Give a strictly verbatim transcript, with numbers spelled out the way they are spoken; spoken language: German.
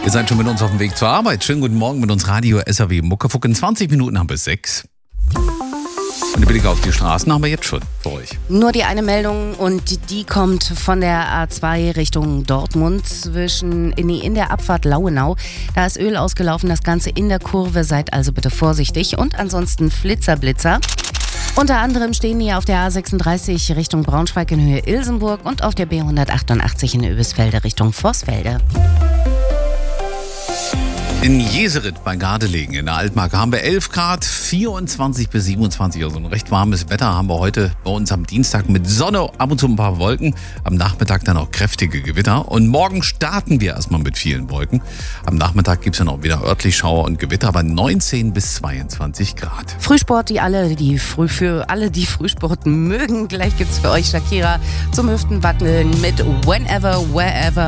Ihr seid schon mit uns auf dem Weg zur Arbeit. Schönen guten Morgen mit uns Radio S R W Muckefuck. In zwanzig Minuten haben wir sechs. Und den Blick auf die Straßen haben wir jetzt schon für euch. Nur die eine Meldung und die kommt von der A zwei Richtung Dortmund zwischen nee, in der Abfahrt Lauenau. Da ist Öl ausgelaufen, das Ganze in der Kurve. Seid also bitte vorsichtig. Und ansonsten Flitzer, Blitzer. Unter anderem stehen hier auf der A sechsunddreißig Richtung Braunschweig in Höhe Ilsenburg und auf der B hundertachtundachtzig in Oebisfelde Richtung Vorsfelde. In Jeserit bei Gardelegen in der Altmark haben wir elf Grad, vierundzwanzig bis siebenundzwanzig, also ein recht warmes Wetter haben wir heute bei uns am Dienstag mit Sonne, ab und zu ein paar Wolken, am Nachmittag dann auch kräftige Gewitter und morgen starten wir erstmal mit vielen Wolken. Am Nachmittag gibt es dann auch wieder örtlich Schauer und Gewitter, aber neunzehn bis zweiundzwanzig Grad. Frühsport, die alle, die früh für alle, die Frühsport mögen, gleich gibt's für euch Shakira zum Hüftenwackeln mit Whenever, Wherever.